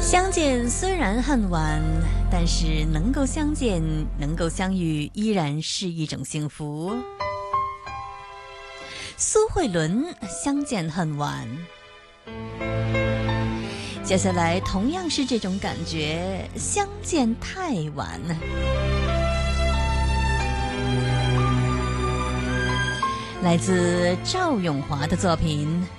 相见虽然恨晚，但是能够相见，能够相遇，依然是一种幸福。苏慧伦相见恨晚，接下来同样是这种感觉，相见太晚。来自赵咏华的作品